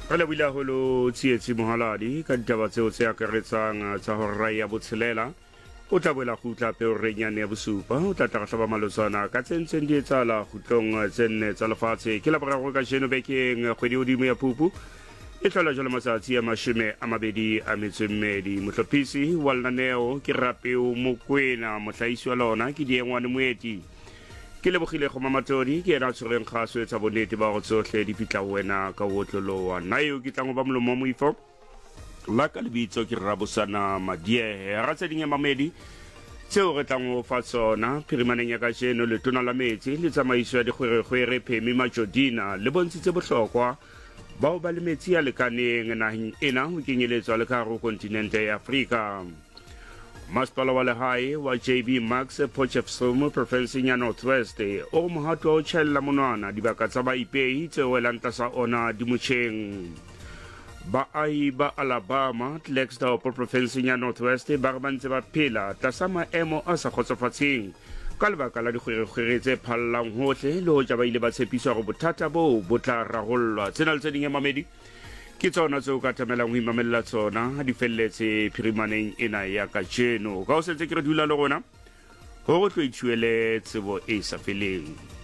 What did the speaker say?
Re buile haholo tsietsi mohaladi ka ditaba tseo tse akaretsang tsa hora ya botshelela o tla boela gutla pe o renyane ya bosupa o tla tla hlaba malosana ka tsentseng di etsala gutlong tsenne tsa lefatshe ke la boraro ka jeno bekeng kgwedi hodimo ya Phupu e tlhola jalo matsatsi a mashome a mabedi a metsemmedi mohlophisi wa lenaneo ke Rapeo Mokoena mohlahisi wa lona ke Diengwane Moeti ke lebogile go mamatodi ke ena tshwereng kgaso etsa bonnete ba go tsohle di fitla wena ka wotlolowa nna eo ke tlang go ba molomo moifo la ka lebitso ke Rabosana Madiehe ra tse ding mamedi tseo re tlang go fa tsona phirimaneng ya ka jeno le tona la metsi le tsamaiso ya dikgwerekgwere Phemi Majodina le bontshitse bohlokwa bao ba le metsi a lekaneng naheng ena ho kenyeletswa le ka hare kontinente ya Afrika. Masepala wa lehae wa JB Max Potchefstroom provinseng ya North West o mohato o tjhaella monwana dibaka tsa baipehi tse welang tlasa ona di motjheng. Baahi ba Alabama Clarksdale provinseng ya North West ba re ba ntse ba phela tlasa maemo a sa kgotsofatseng ka lebaka la dikgwerekgwere tse phallang hohle le hoja ba ile ba tshepiswa hore bothata boo bo tla rarollwa. Tsena le tse ding ya mamedi ke tsona tseo ka tlamelang ho imamela tsona ha di felletse phirimaneng ena ya ka jeno ka o setse ke re dula le rona hore tlo ithuele tsebo e sa feleng.